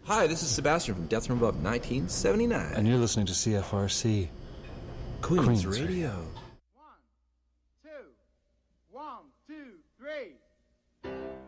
Hi, this is Sebastian from Death from Above 1979. And you're listening to CFRC. Queens Radio. 1, 2, 1, 2, 3.